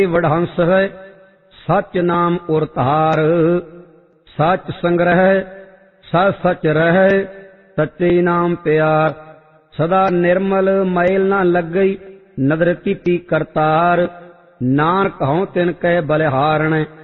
वडहंस है सच नाम उर धार। सच संग्रह सच सच रह सच्चे नाम प्यार। सदा निर्मल मैल न लग गई नदर की पी करतार। नानक हूँ तिन कै बलिहारण